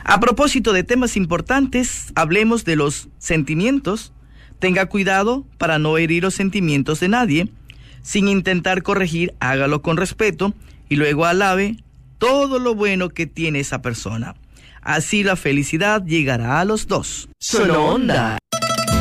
A propósito de temas importantes, hablemos de los sentimientos. Tenga cuidado para no herir los sentimientos de nadie. Sin intentar corregir, hágalo con respeto y luego alabe todo lo bueno que tiene esa persona. Así la felicidad llegará a los dos. Sononda.